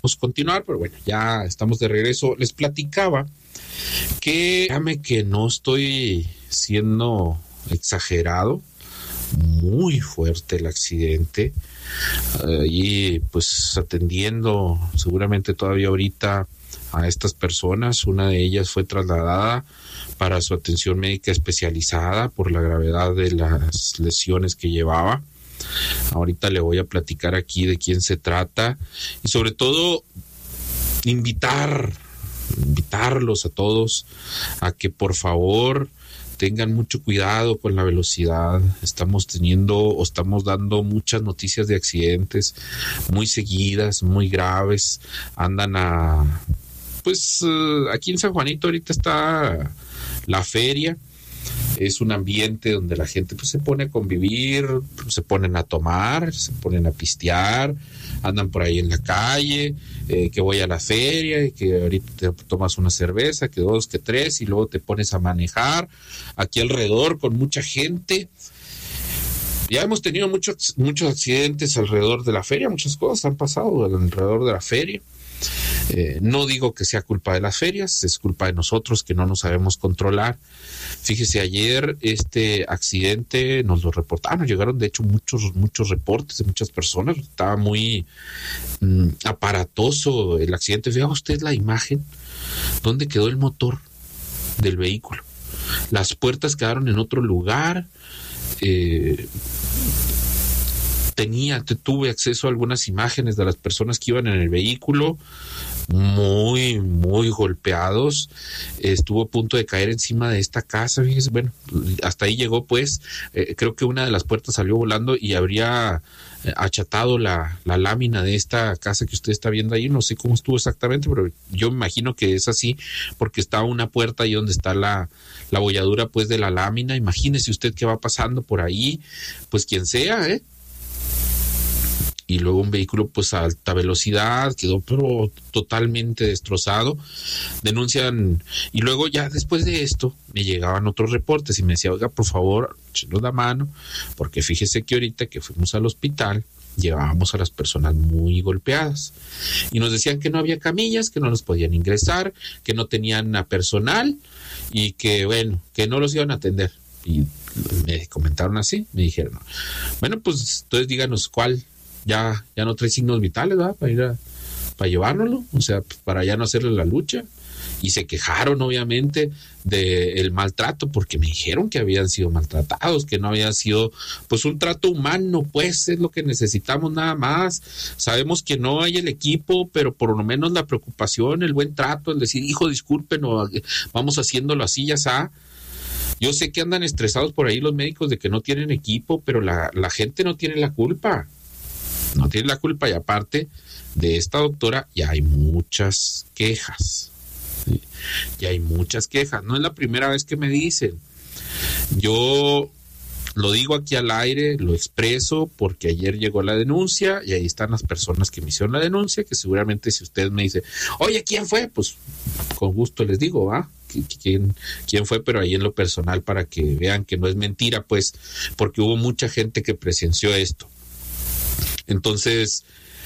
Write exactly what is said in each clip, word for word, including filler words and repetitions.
queríamos continuar, pero bueno, ya estamos de regreso. Les platicaba que, déjame que no estoy siendo exagerado, muy fuerte el accidente. Y pues atendiendo seguramente todavía ahorita a estas personas, una de ellas fue trasladada para su atención médica especializada por la gravedad de las lesiones que llevaba. Ahorita le voy a platicar aquí de quién se trata y sobre todo invitar, invitarlos a todos a que por favor tengan mucho cuidado con la velocidad. Estamos teniendo o estamos dando muchas noticias de accidentes muy seguidas, muy graves. Andan a, pues aquí en San Juanito ahorita está la feria. Es un ambiente donde la gente pues se pone a convivir, se ponen a tomar, se ponen a pistear, andan por ahí en la calle, eh, que voy a la feria, y que ahorita te tomas una cerveza, que dos, que tres, y luego te pones a manejar aquí alrededor con mucha gente. Ya hemos tenido muchos, muchos accidentes alrededor de la feria, muchas cosas han pasado alrededor de la feria. Eh, no digo que sea culpa de las ferias, es culpa de nosotros que no nos sabemos controlar. Fíjese, ayer este accidente nos lo reportaron, nos llegaron de hecho muchos, muchos reportes de muchas personas. Estaba muy mm, aparatoso el accidente. Vea usted la imagen, ¿dónde quedó el motor del vehículo? Las puertas quedaron en otro lugar. Eh, tenía, tuve acceso a algunas imágenes de las personas que iban en el vehículo, muy, muy golpeados. Estuvo a punto de caer encima de esta casa, fíjese, bueno, hasta ahí llegó pues, eh, creo que una de las puertas salió volando y habría achatado la, la lámina de esta casa que usted está viendo ahí. No sé cómo estuvo exactamente, pero yo me imagino que es así, porque está una puerta ahí donde está la, la bolladura pues de la lámina. Imagínese usted que va pasando por ahí, pues quien sea, ¿eh? Y luego un vehículo pues a alta velocidad, quedó pero totalmente destrozado. Denuncian, y luego ya después de esto me llegaban otros reportes y me decía, oiga, por favor, échenos la mano, porque fíjese que ahorita que fuimos al hospital llevábamos a las personas muy golpeadas y nos decían que no había camillas, que no los podían ingresar, que no tenían a personal y que bueno, que no los iban a atender. Y me comentaron así, me dijeron, bueno, pues entonces díganos cuál. Ya, ya no trae signos vitales, ¿verdad? Para ir a, para llevárnoslo, o sea, para ya no hacerle la lucha. Y se quejaron, obviamente, del maltrato, porque me dijeron que habían sido maltratados, que no había sido, pues, un trato humano, pues, es lo que necesitamos nada más. Sabemos que no hay el equipo, pero por lo menos la preocupación, el buen trato, el decir, hijo, disculpen, o vamos haciéndolo así, ya está. Yo sé que andan estresados por ahí los médicos de que no tienen equipo, pero la, la gente no tiene la culpa. No tiene la culpa, y aparte de esta doctora ya hay muchas quejas, ¿sí? Ya hay muchas quejas, no es la primera vez que me dicen. Yo lo digo aquí al aire, lo expreso porque ayer llegó la denuncia y ahí están las personas que me hicieron la denuncia, que seguramente si usted me dice, oye, ¿quién fue? Pues con gusto les digo, ¿va? ¿Quién, quién fue? Pero ahí en lo personal para que vean que no es mentira, pues, porque hubo mucha gente que presenció esto. Entonces,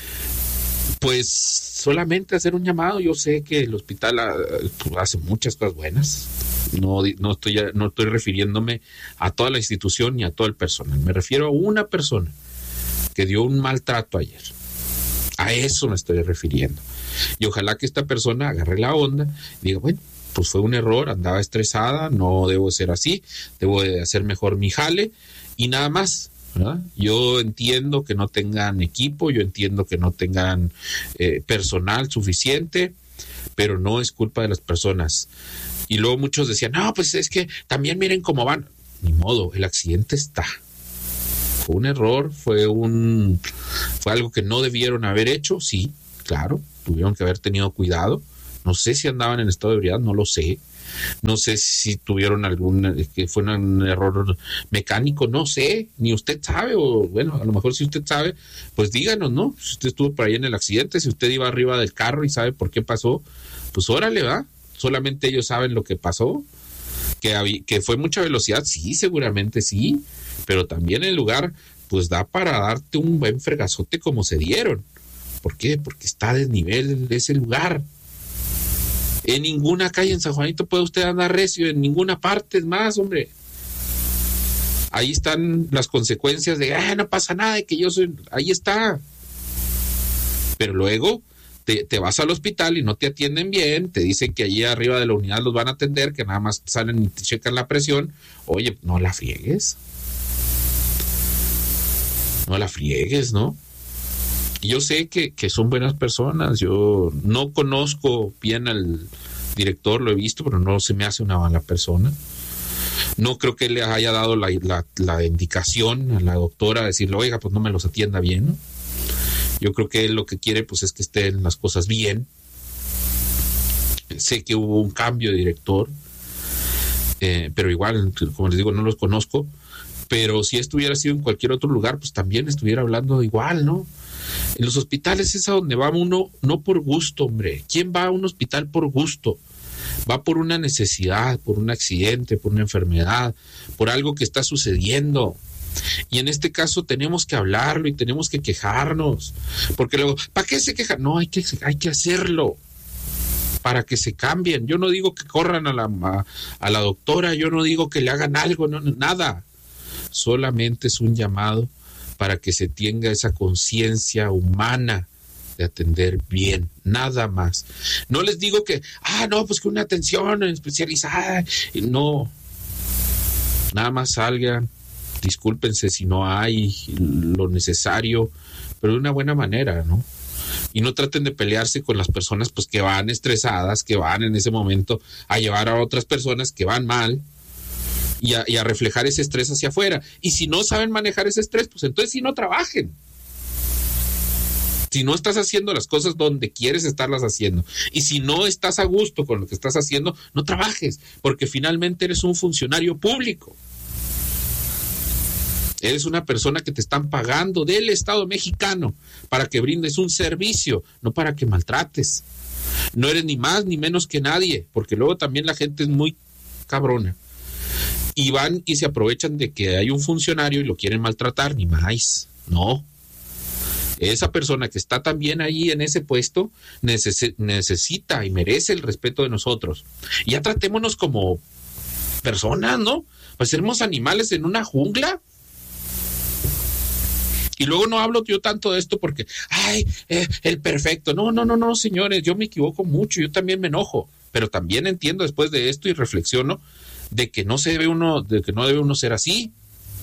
pues solamente hacer un llamado. Yo sé que el hospital uh, hace muchas cosas buenas. No, no, estoy, no estoy refiriéndome a toda la institución ni a todo el personal. Me refiero a una persona que dio un maltrato ayer. A eso me estoy refiriendo. Y ojalá que esta persona agarre la onda y diga, bueno, pues fue un error, andaba estresada, no debo ser así, debo de hacer mejor mi jale y nada más. ¿verdad? Yo entiendo que no tengan equipo, yo entiendo que no tengan eh, personal suficiente, pero no es culpa de las personas. Y luego muchos decían, no, pues es que también miren cómo van. Ni modo, el accidente está. Fue un error, fue un fue algo que no debieron haber hecho, sí, claro, tuvieron que haber tenido cuidado. No sé si andaban en estado de ebriedad, no lo sé. No sé si tuvieron algún, que fue un error mecánico, no sé, ni usted sabe, o bueno, a lo mejor si usted sabe, pues díganos, ¿no? Si usted estuvo por ahí en el accidente, si usted iba arriba del carro y sabe por qué pasó, pues órale, ¿va? Solamente ellos saben lo que pasó, que, había, que fue mucha velocidad, sí, seguramente sí, pero también el lugar, pues da para darte un buen fregazote como se dieron. ¿Por qué? Porque está a desnivel ese lugar. En ninguna calle en San Juanito puede usted andar recio, en ninguna parte es más, hombre. Ahí están las consecuencias de, ah, no pasa nada, de que yo soy, ahí está. Pero luego te, te vas al hospital y no te atienden bien, te dicen que allí arriba de la unidad los van a atender, que nada más salen y te checan la presión. Oye, no la friegues. No la friegues, ¿no? Yo sé que, que son buenas personas, yo no conozco bien al director, lo he visto, pero no se me hace una mala persona. No creo que le haya dado la, la, la indicación a la doctora a decirle, oiga, pues no me los atienda bien, ¿no? Yo creo que él lo que quiere pues es que estén las cosas bien. Sé que hubo un cambio de director, eh, pero igual, como les digo, no los conozco, pero si esto hubiera sido en cualquier otro lugar, pues también estuviera hablando igual, ¿no? En los hospitales es a donde va uno, no por gusto, hombre. ¿Quién va a un hospital por gusto? Va por una necesidad, por un accidente, por una enfermedad, por algo que está sucediendo. Y en este caso tenemos que hablarlo y tenemos que quejarnos. Porque luego, ¿para qué se quejan? No, hay que, hay que hacerlo para que se cambien. Yo no digo que corran a la, a, a la doctora, yo no digo que le hagan algo, no, nada. Solamente es un llamado para que se tenga esa conciencia humana de atender bien, nada más. No les digo que, ah, no, pues que una atención especializada, no, nada más salgan, discúlpense si no hay lo necesario, pero de una buena manera, ¿no? Y no traten de pelearse con las personas pues que van estresadas, que van en ese momento a llevar a otras personas que van mal, Y a, y a reflejar ese estrés hacia afuera. Y si no saben manejar ese estrés, pues entonces sí no trabajen. Si no estás haciendo las cosas donde quieres estarlas haciendo, y si no estás a gusto con lo que estás haciendo, no trabajes, porque finalmente eres un funcionario público. Eres una persona que te están pagando del Estado mexicano para que brindes un servicio, no para que maltrates. No eres ni más ni menos que nadie, porque luego también la gente es muy cabrona. Y van y se aprovechan de que hay un funcionario y lo quieren maltratar, ni más, no. Esa persona que está también ahí en ese puesto neces- necesita y merece el respeto de nosotros. Y ya tratémonos como personas, ¿no? Pues seremos animales en una jungla. Y luego no hablo yo tanto de esto porque, ay, eh, el perfecto. No, no, no, no, señores, yo me equivoco mucho, yo también me enojo. Pero también entiendo después de esto y reflexiono de que no se debe uno, de que no debe uno ser así,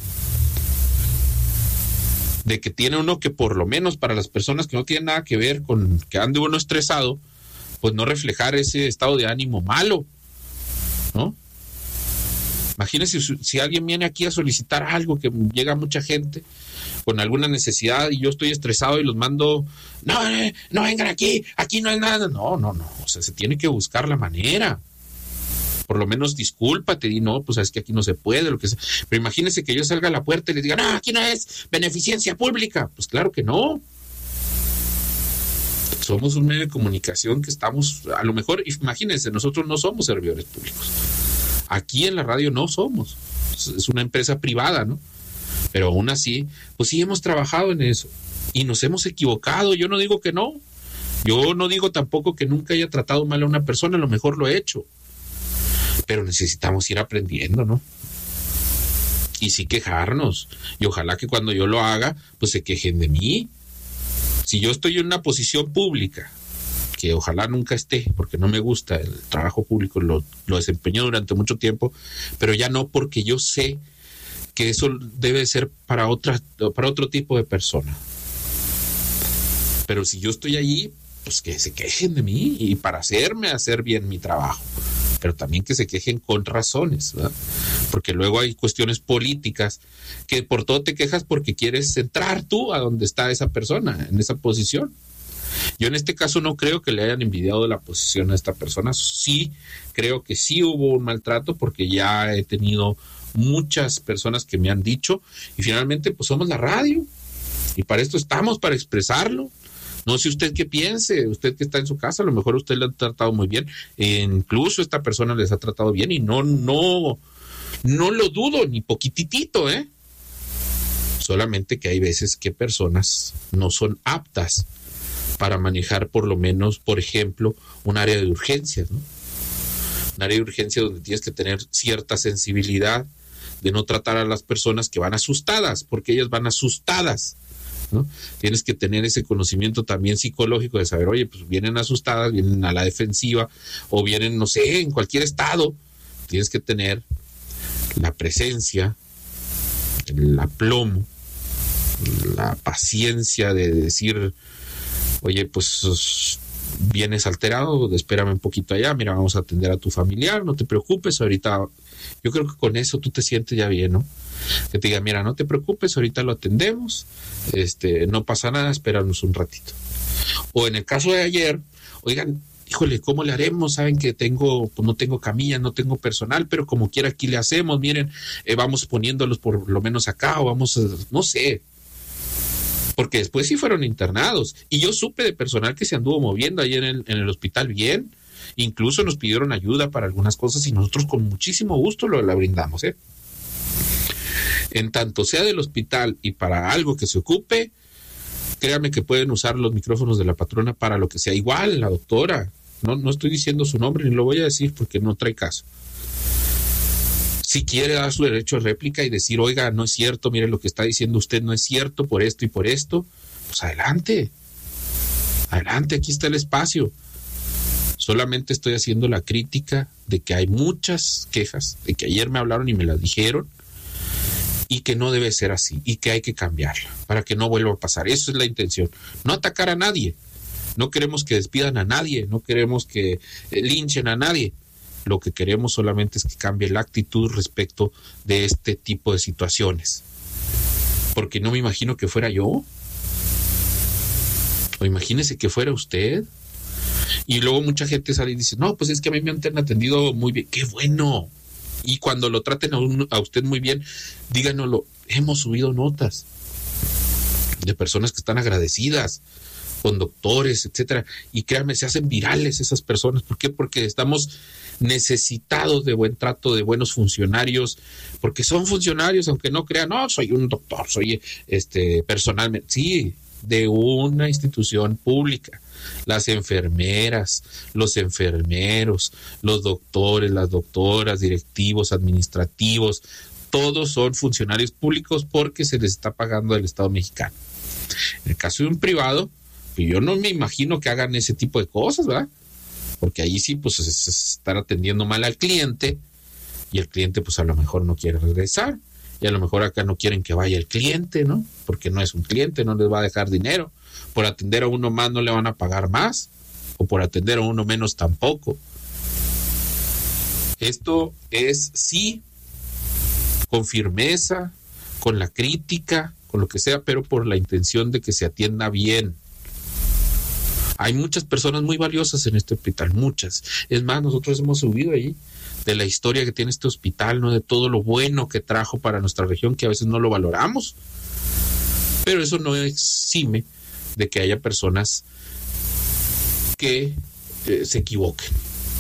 de que tiene uno que por lo menos para las personas que no tienen nada que ver con que ande uno estresado, pues no reflejar ese estado de ánimo malo, ¿no? Imagínense si, si alguien viene aquí a solicitar algo, que llega mucha gente con alguna necesidad y yo estoy estresado y los mando, no, no vengan aquí, aquí no hay nada, no, no, no, o sea, se tiene que buscar la manera. Por lo menos discúlpate y no, pues es que aquí no se puede, lo que sea. Pero imagínense que yo salga a la puerta y les diga, no, aquí no es beneficencia pública. Pues claro que no. Somos un medio de comunicación que estamos, a lo mejor, imagínense, nosotros no somos servidores públicos. Aquí en la radio no somos. Es una empresa privada, ¿no? Pero aún así, pues sí hemos trabajado en eso. Y nos hemos equivocado. Yo no digo que no. Yo no digo tampoco que nunca haya tratado mal a una persona, a lo mejor lo he hecho. Pero necesitamos ir aprendiendo, ¿no? Y sí quejarnos. Y ojalá que cuando yo lo haga, pues se quejen de mí. Si yo estoy en una posición pública, que ojalá nunca esté, porque no me gusta el trabajo público, lo, lo desempeñé durante mucho tiempo, pero ya no, porque yo sé que eso debe ser para, otra, para otro tipo de persona. Pero si yo estoy allí, pues que se quejen de mí y para hacerme hacer bien mi trabajo. Pero también que se quejen con razones, ¿verdad? Porque luego hay cuestiones políticas que por todo te quejas porque quieres entrar tú a donde está esa persona, en esa posición. Yo en este caso no creo que le hayan envidiado la posición a esta persona. Sí creo que sí hubo un maltrato, porque ya he tenido muchas personas que me han dicho, y finalmente pues somos la radio y para esto estamos, para expresarlo. No sé usted qué piense, usted que está en su casa, a lo mejor usted le ha tratado muy bien, e incluso esta persona les ha tratado bien y no, no, no lo dudo ni poquitito, ¿eh? Solamente que hay veces que personas no son aptas para manejar por lo menos, por ejemplo, un área de urgencias, ¿no? Un área de urgencias donde tienes que tener cierta sensibilidad de no tratar a las personas que van asustadas, porque ellas van asustadas, ¿no? Tienes que tener ese conocimiento también psicológico de saber, oye, pues vienen asustadas, vienen a la defensiva, o vienen, no sé, en cualquier estado. Tienes que tener la presencia, el aplomo, la paciencia de decir, oye, pues vienes alterado, espérame un poquito allá, mira, vamos a atender a tu familiar, no te preocupes, ahorita, yo creo que con eso tú te sientes ya bien, ¿no? Que te diga, mira, no te preocupes, ahorita lo atendemos, este, no pasa nada, espéranos un ratito. O en el caso de ayer, oigan, híjole, ¿cómo le haremos? Saben que tengo, pues no tengo camilla, no tengo personal, pero como quiera aquí le hacemos, miren, eh, vamos poniéndolos por lo menos acá, o vamos, a, no sé, porque después sí fueron internados, y yo supe de personal que se anduvo moviendo ahí en el, en el hospital bien, incluso nos pidieron ayuda para algunas cosas, y nosotros con muchísimo gusto lo la brindamos, ¿eh? En tanto sea del hospital y para algo que se ocupe, créanme que pueden usar los micrófonos de la patrona para lo que sea. Igual, la doctora, no, no estoy diciendo su nombre, ni lo voy a decir porque no trae caso. Si quiere dar su derecho de réplica y decir, oiga, no es cierto, mire lo que está diciendo usted no es cierto por esto y por esto, pues adelante, adelante, aquí está el espacio. Solamente estoy haciendo la crítica de que hay muchas quejas, de que ayer me hablaron y me las dijeron, y que no debe ser así, y que hay que cambiarla, para que no vuelva a pasar. Eso es la intención, no atacar a nadie, no queremos que despidan a nadie, no queremos que linchen a nadie. Lo que queremos solamente es que cambie la actitud respecto de este tipo de situaciones. Porque no me imagino que fuera yo. O imagínese que fuera usted. Y luego mucha gente sale y dice, no, pues es que a mí me han atendido muy bien. ¡Qué bueno! Y cuando lo traten a, un, a usted muy bien, díganoslo. Hemos subido notas de personas que están agradecidas, con doctores, etcétera. Y créanme, se hacen virales esas personas. ¿Por qué? Porque estamos necesitados de buen trato, de buenos funcionarios, porque son funcionarios, aunque no crean, no, soy un doctor, soy este personalmente, sí, de una institución pública. Las enfermeras, los enfermeros, los doctores, las doctoras, directivos, administrativos, todos son funcionarios públicos porque se les está pagando del Estado mexicano. En el caso de un privado, yo no me imagino que hagan ese tipo de cosas, ¿verdad? Porque ahí sí, pues, es estar atendiendo mal al cliente, y el cliente, pues, a lo mejor no quiere regresar, y a lo mejor acá no quieren que vaya el cliente, ¿no? Porque no es un cliente, no les va a dejar dinero. Por atender a uno más no le van a pagar más, o por atender a uno menos tampoco. Esto es, sí, con firmeza, con la crítica, con lo que sea, pero por la intención de que se atienda bien. Hay muchas personas muy valiosas en este hospital, muchas. Es más, nosotros hemos subido ahí de la historia que tiene este hospital, ¿no? De todo lo bueno que trajo para nuestra región, que a veces no lo valoramos. Pero eso no exime de que haya personas que eh, se equivoquen.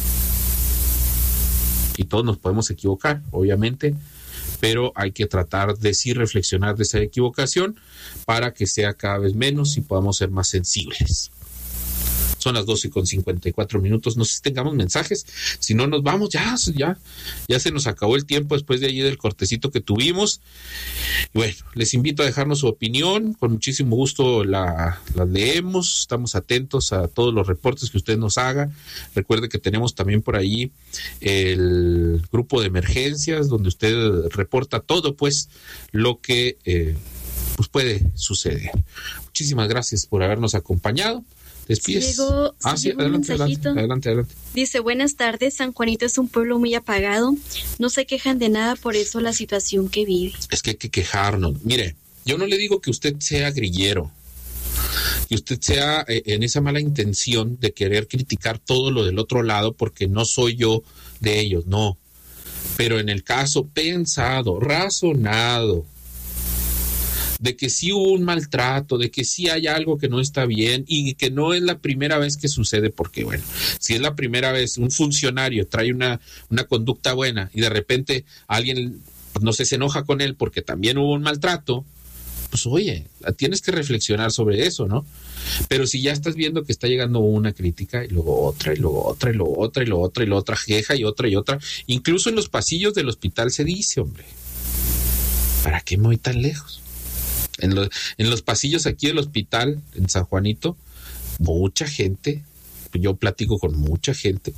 Y todos nos podemos equivocar, obviamente, pero hay que tratar de sí reflexionar de esa equivocación para que sea cada vez menos y podamos ser más sensibles. Son las doce con cincuenta y cuatro minutos. No sé si tengamos mensajes. Si no, nos vamos. Ya, ya, ya se nos acabó el tiempo después de allí del cortecito que tuvimos. Y bueno, les invito a dejarnos su opinión. Con muchísimo gusto la, la leemos. Estamos atentos a todos los reportes que usted nos haga. Recuerde que tenemos también por ahí el grupo de emergencias donde usted reporta todo, pues, lo que eh, pues puede suceder. Muchísimas gracias por habernos acompañado. Despides. Llegó, ah, sí, adelante, adelante, adelante, adelante. Dice, buenas tardes, San Juanito es un pueblo muy apagado, no se quejan de nada, por eso la situación que vive. Es que hay que quejarnos. Mire, yo no le digo que usted sea grillero, que usted sea eh, en esa mala intención de querer criticar todo lo del otro lado, porque no soy yo de ellos, no. Pero en el caso pensado, razonado, de que sí hubo un maltrato, de que sí hay algo que no está bien y que no es la primera vez que sucede, porque bueno, si es la primera vez un funcionario trae una, una conducta buena y de repente alguien, no sé, se enoja con él porque también hubo un maltrato, pues oye, tienes que reflexionar sobre eso, ¿no? Pero si ya estás viendo que está llegando una crítica y luego otra y luego otra y luego otra y luego otra y luego otra queja y otra y otra, incluso en los pasillos del hospital se dice, hombre, ¿para qué me voy tan lejos? En los, en los pasillos aquí del hospital en San Juanito, mucha gente, yo platico con mucha gente,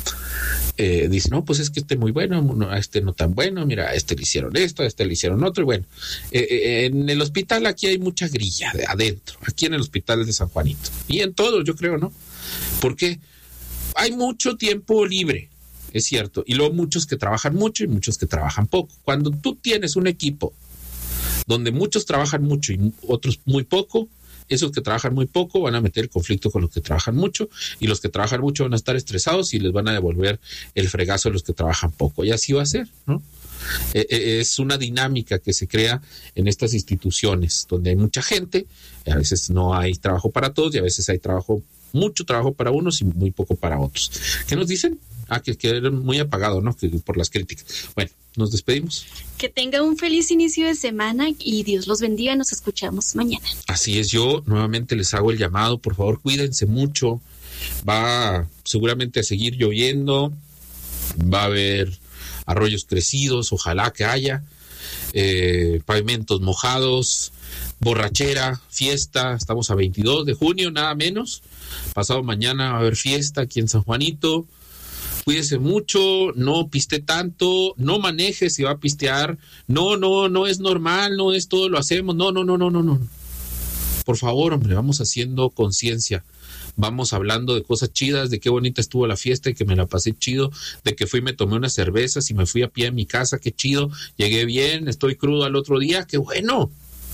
Eh, dice, no, pues es que este muy bueno, no, a este no tan bueno, mira, a este le hicieron esto, a este le hicieron otro, y bueno, eh, eh, en el hospital aquí hay mucha grilla de adentro, aquí en el hospital de San Juanito, y en todos, yo creo, ¿no? Porque hay mucho tiempo libre, es cierto, y luego muchos que trabajan mucho y muchos que trabajan poco. Cuando tú tienes un equipo donde muchos trabajan mucho y otros muy poco, esos que trabajan muy poco van a meter el conflicto con los que trabajan mucho, y los que trabajan mucho van a estar estresados y les van a devolver el fregazo a los que trabajan poco. Y así va a ser, ¿no? Eh, eh, es una dinámica que se crea en estas instituciones donde hay mucha gente, a veces no hay trabajo para todos y a veces hay trabajo, mucho trabajo para unos y muy poco para otros. ¿Qué nos dicen? Ah, que quedaron muy apagados, ¿no? Que, por las críticas. Bueno, nos despedimos. Que tenga un feliz inicio de semana y Dios los bendiga. Nos escuchamos mañana. Así es, yo nuevamente les hago el llamado. Por favor, cuídense mucho. Va seguramente a seguir lloviendo. Va a haber arroyos crecidos, ojalá que haya. Eh, pavimentos mojados, borrachera, fiesta. Estamos a veintidós de junio, nada menos. Pasado mañana va a haber fiesta aquí en San Juanito. Cuídese mucho, no piste tanto, no maneje si va a pistear. No, no, no es normal, no es todo lo hacemos. No, no, no, no, no, no. Por favor, hombre, vamos haciendo conciencia. Vamos hablando de cosas chidas, de qué bonita estuvo la fiesta y que me la pasé chido, de que fui y me tomé unas cervezas y me fui a pie a mi casa, qué chido, llegué bien, estoy crudo al otro día, qué bueno.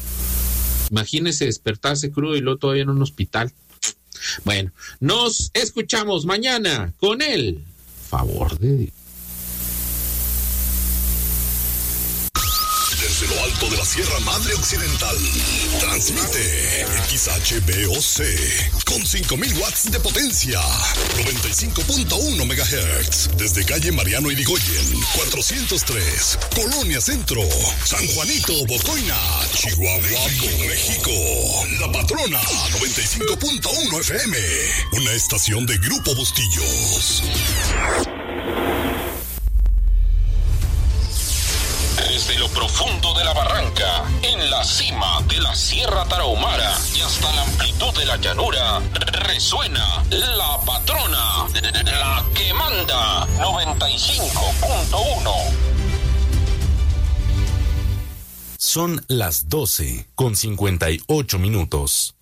Imagínese despertarse crudo y luego todavía en un hospital. Bueno, nos escuchamos mañana con él. Favor de Dios. Desde lo alto de la Sierra Madre Occidental, transmite X H B O C con cinco mil watts de potencia, noventa y cinco punto uno megahertz, desde calle Mariano Irigoyen, cuatrocientos tres, Colonia Centro, San Juanito, Bocoina, Chihuahua, México. La Patrona, noventa y cinco punto uno F M, una estación de Grupo Bustillos. Desde lo profundo de la barranca, en la cima de la Sierra Tarahumara y hasta la amplitud de la llanura, resuena La Patrona, la que manda, noventa y cinco punto uno. Son las doce con cincuenta y ocho minutos.